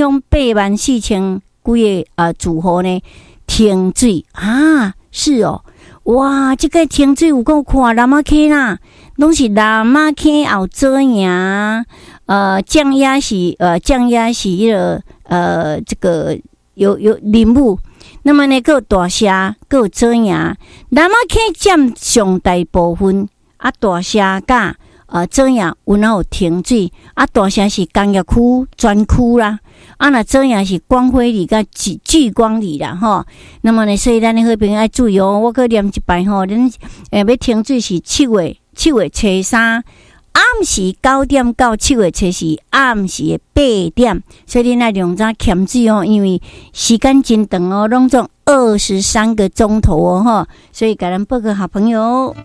向84000几个住户呢停水啊，是哦，哇，这个停水有够看南马溪啦，拢是南马溪后左营，降压是迄个这个有林务，那么呢，有大峡，有左营，南马溪占上大部分，啊，大峡甲左营有哪有停水，啊，大峡是工业区专区啦。啊，那左营是光辉里甲聚光里啦吼，那么呢，所以咱的好朋友要注意哦。我搁念一摆吼，恁要停水是7月初3，暗时9点到7月初4暗时的8点，所以恁要量早欠水哦，因为时间真长哦，拢总23个钟头哦吼，所以甲咱报告好朋友。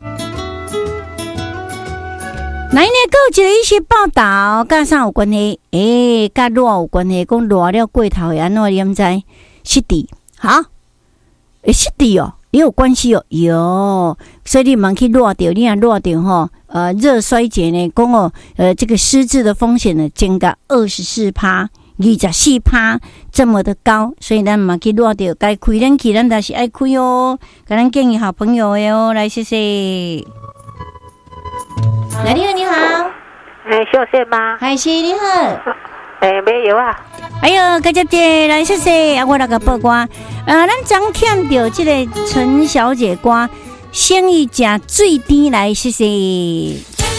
来呢，还有一个医学报道，甲啥有关系？甲热有关系，讲热了过头会安怎念在湿地，好，湿地哦，也有关系哦，有，所以你们去热掉，你若热掉吼，热衰竭呢，讲哦，这个失智的风险呢，增加24%、24%这么的高，所以咱嘛去热掉，该开冷气，咱也是爱开哦，甲咱建议好朋友的哦，来谢谢。来，你好，你好， 小谢吗？ 海是你好， 没有啊。 哎呦，感谢姐，来谢谢，我那个报歌，咱昨欠到这个陈小姐歌，生意价最低，来谢谢。